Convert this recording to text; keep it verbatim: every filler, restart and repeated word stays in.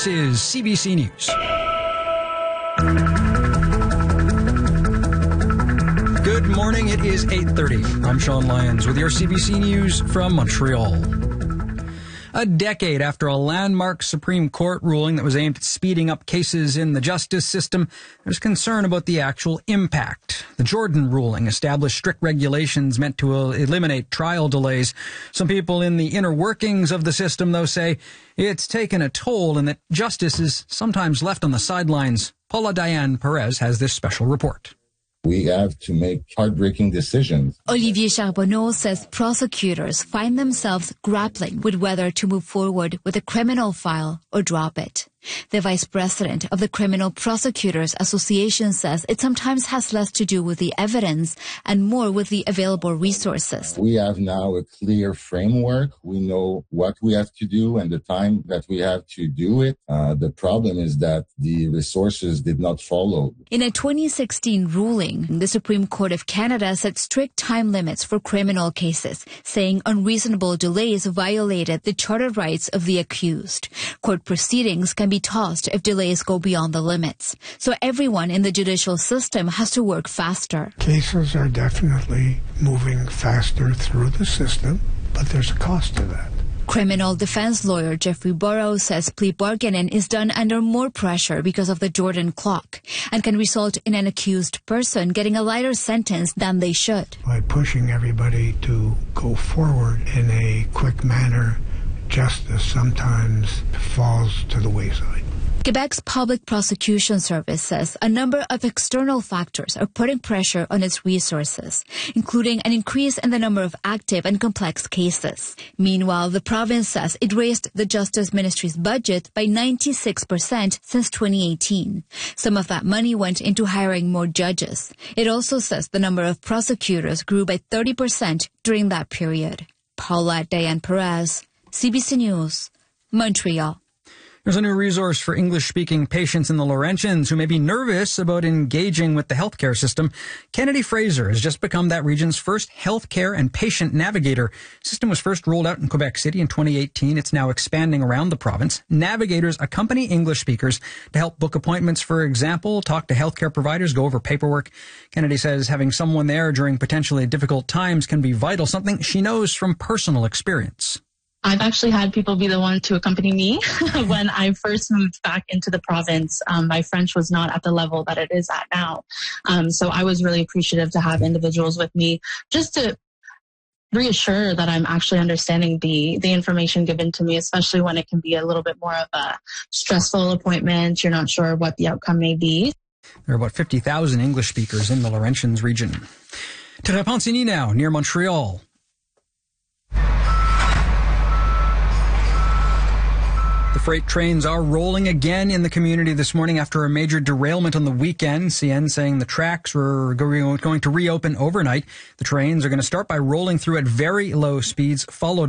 This is C B C News. Good morning. It is eight thirty. I'm Sean Lyons with your C B C News from Montreal. A decade after a landmark Supreme Court ruling that was aimed at speeding up cases in the justice system, there's concern about the actual impact. The Jordan ruling established strict regulations meant to eliminate trial delays. Some people in the inner workings of the system, though, say it's taken a toll and that justice is sometimes left on the sidelines. Paula Diane Perez has this special report. We have to make heartbreaking decisions. Olivier Charbonneau says prosecutors find themselves grappling with whether to move forward with a criminal file or drop it. The vice president of the Criminal Prosecutors Association says it sometimes has less to do with the evidence and more with the available resources. We have now a clear framework. We know what we have to do and the time that we have to do it. Uh, the problem is that the resources did not follow. In a twenty sixteen ruling, the Supreme Court of Canada set strict time limits for criminal cases, saying unreasonable delays violated the charter rights of the accused. Court proceedings can be tossed if delays go beyond the limits. So everyone in the judicial system has to work faster. Cases are definitely moving faster through the system, but there's a cost to that. Criminal defense lawyer Jeffrey Burrows says plea bargaining is done under more pressure because of the Jordan clock and can result in an accused person getting a lighter sentence than they should. By pushing everybody to go forward in a quick manner, justice sometimes falls to the wayside. Quebec's Public Prosecution Service says a number of external factors are putting pressure on its resources, including an increase in the number of active and complex cases. Meanwhile, the province says it raised the Justice Ministry's budget by ninety-six percent since twenty eighteen. Some of that money went into hiring more judges. It also says the number of prosecutors grew by thirty percent during that period. Paula Diane Perez, C B C News, Montreal. There's a new resource for English-speaking patients in the Laurentians who may be nervous about engaging with the healthcare system. Kennedy Fraser has just become that region's first healthcare and patient navigator. The system was first rolled out in Quebec City in twenty eighteen. It's now expanding around the province. Navigators accompany English speakers to help book appointments, for example, talk to healthcare providers, go over paperwork. Kennedy says having someone there during potentially difficult times can be vital, something she knows from personal experience. I've actually had people be the one to accompany me. When I first moved back into the province, um, my French was not at the level that it is at now. Um, so I was really appreciative to have individuals with me just to reassure that I'm actually understanding the, the information given to me, especially when it can be a little bit more of a stressful appointment. You're not sure what the outcome may be. There are about fifty thousand English speakers in the Laurentians region. To Repentigny now, near Montreal. The freight trains are rolling again in the community this morning after a major derailment on the weekend. C N saying the tracks were going to reopen overnight. The trains are going to start by rolling through at very low speeds, followed